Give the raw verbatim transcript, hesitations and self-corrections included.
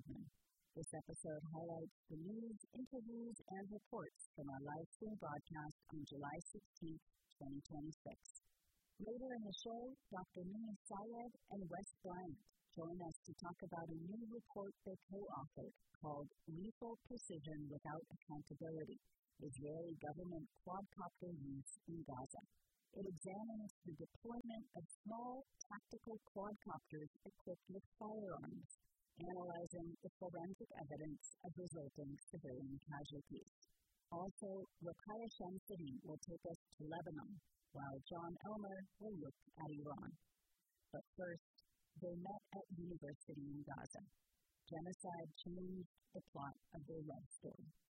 evening. This episode highlights the news, interviews, and reports from our live stream broadcast on July sixteenth, twenty twenty-six. Later in the show, Doctor Mimi Syed and Wes Bryant join us to talk about a new report they co-authored called Lethal Precision Without Accountability: Israeli Government Quadcopter Use in Gaza. It examines the deployment of small, tactical quadcopters equipped with firearms, analyzing the forensic evidence of resulting civilian casualties. Also, Rokhaya Shamsuddin will take us to Lebanon, while John Elmer will look at Iran. But first, they met at university in Gaza. Genocide changed the plot of their love story.